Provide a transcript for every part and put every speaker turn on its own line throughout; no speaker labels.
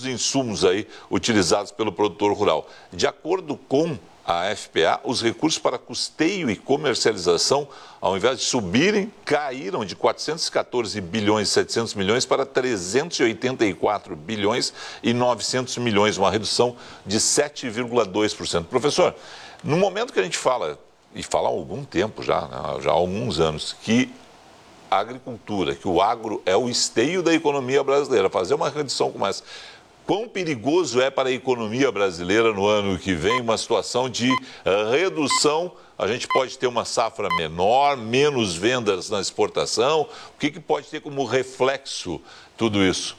dos insumos aí utilizados pelo produtor rural. De acordo com a FPA, os recursos para custeio e comercialização, ao invés de subirem, caíram de 414 bilhões e 700 milhões para 384 bilhões e 900 milhões, uma redução de 7,2%. Professor, no momento que a gente fala, e fala há algum tempo já, né, já há alguns anos, que a agricultura, que o agro é o esteio da economia brasileira, fazer uma redução como essa, quão perigoso é para a economia brasileira no ano que vem uma situação de redução? A gente pode ter uma safra menor, menos vendas na exportação. O que pode ter como reflexo tudo isso?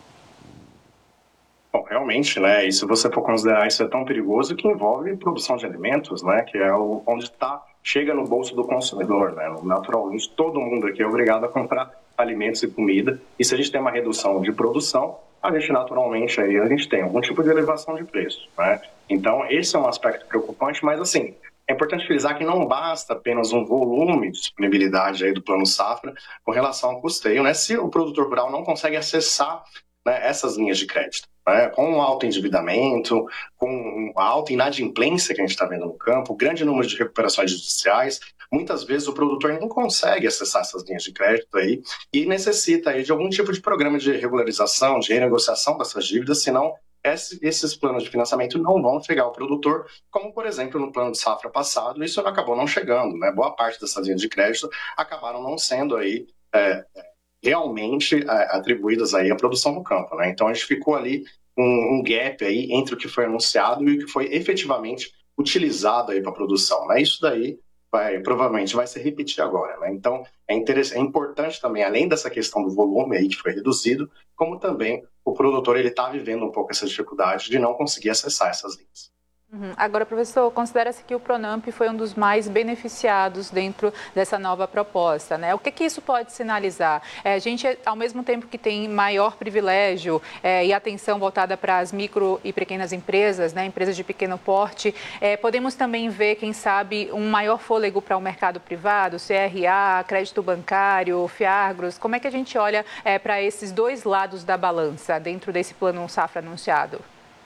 Bom, realmente, né? E se você for considerar, isso é tão perigoso que envolve produção de alimentos, né? Que é onde chega no bolso do consumidor, né? Naturalmente, todo mundo aqui é obrigado a comprar alimentos e comida. E se a gente tem uma redução de produção, a gente naturalmente aí a gente tem algum tipo de elevação de preço, né? Então esse é um aspecto preocupante, mas assim, é importante frisar que não basta apenas um volume de disponibilidade aí do Plano Safra com relação ao custeio, né? Se o produtor rural não consegue acessar, né, essas linhas de crédito, né? Com um alto endividamento, com a alta inadimplência que a gente está vendo no campo, o grande número de recuperações judiciais, muitas vezes o produtor não consegue acessar essas linhas de crédito aí e necessita aí de algum tipo de programa de regularização, de renegociação dessas dívidas, senão esses planos de financiamento não vão chegar ao produtor, como, por exemplo, no plano de safra passado, isso acabou não chegando, né? Boa parte dessas linhas de crédito acabaram não sendo aí realmente atribuídas aí à produção no campo, né? Então a gente ficou ali um gap aí entre o que foi anunciado e o que foi efetivamente utilizado aí para a produção, né? Isso daí provavelmente vai se repetir agora, né? Então é importante também, além dessa questão do volume aí que foi reduzido, como também o produtor ele está vivendo um pouco essa dificuldade de não conseguir acessar essas linhas.
Agora, professor, considera-se que o Pronampe foi um dos mais beneficiados dentro dessa nova proposta, né? O que isso pode sinalizar? A gente, ao mesmo tempo que tem maior privilégio e atenção voltada para as micro e pequenas empresas, né, empresas de pequeno porte, podemos também ver, quem sabe, um maior fôlego para o mercado privado, CRA, crédito bancário, Fiagros. Como é que a gente olha para esses dois lados da balança dentro desse Plano Safra anunciado?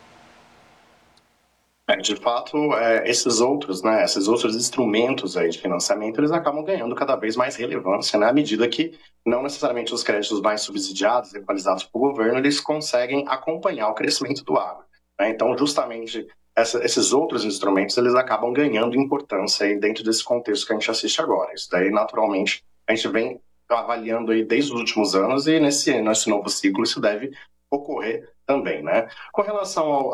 De fato, esses outros instrumentos aí de financiamento, eles acabam ganhando cada vez mais relevância, né, à medida que não necessariamente os créditos mais subsidiados, equalizados pelo governo, eles conseguem acompanhar o crescimento do agro, né? Então, justamente, esses outros instrumentos, eles acabam ganhando importância aí dentro desse contexto que a gente assiste agora. Isso daí, naturalmente, a gente vem avaliando aí desde os últimos anos e nesse novo ciclo isso deve ocorrer também, né? Com relação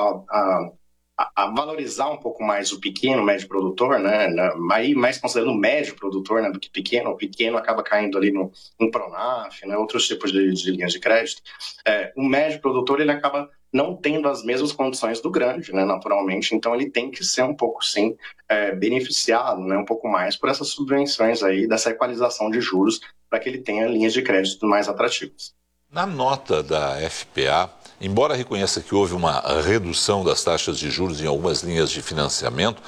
a valorizar um pouco mais o pequeno, médio produtor, né? Mais considerando médio produtor, né, do que pequeno. O pequeno acaba caindo ali no Pronaf, né, outros tipos de linhas de crédito. O médio produtor ele acaba não tendo as mesmas condições do grande, né, naturalmente. Então ele tem que ser um pouco, sim, beneficiado, né, um pouco mais por essas subvenções aí, dessa equalização de juros, para que ele tenha linhas de crédito mais atrativas.
Na nota da FPA, embora reconheça que houve uma redução das taxas de juros em algumas linhas de financiamento,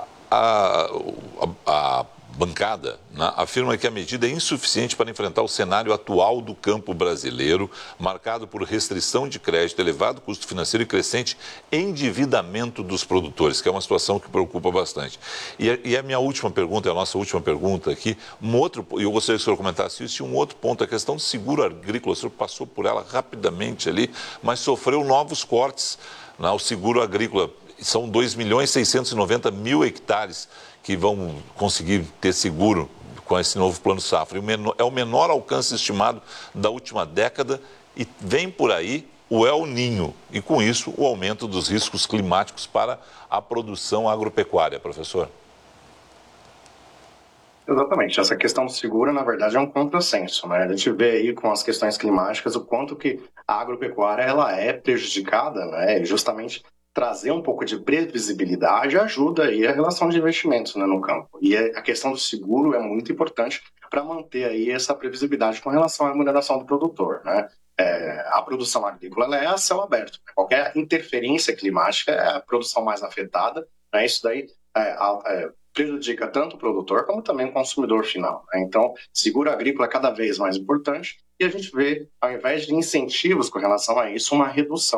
a bancada, né, afirma que a medida é insuficiente para enfrentar o cenário atual do campo brasileiro, marcado por restrição de crédito, elevado custo financeiro e crescente endividamento dos produtores, que é uma situação que preocupa bastante. E a minha última pergunta, a nossa última pergunta aqui, eu gostaria que o senhor comentasse isso, e um outro ponto, a questão do seguro agrícola, o senhor passou por ela rapidamente ali, mas sofreu novos cortes, né, o seguro agrícola. São 2.690.000 hectares que vão conseguir ter seguro com esse novo Plano Safra. É o menor alcance estimado da última década e vem por aí o El Niño e, com isso, o aumento dos riscos climáticos para a produção agropecuária, professor.
Exatamente. Essa questão do seguro, na verdade, é um contrassenso, né? A gente vê aí com as questões climáticas o quanto que a agropecuária ela é prejudicada, né? E justamente trazer um pouco de previsibilidade ajuda aí a relação de investimentos, né, no campo. E a questão do seguro é muito importante para manter aí essa previsibilidade com relação à remuneração do produtor, né? A produção agrícola ela é a céu aberto. Qualquer interferência climática é a produção mais afetada, né? Isso daí prejudica tanto o produtor como também o consumidor final, né? Então, seguro agrícola é cada vez mais importante e a gente vê, ao invés de incentivos com relação a isso, uma redução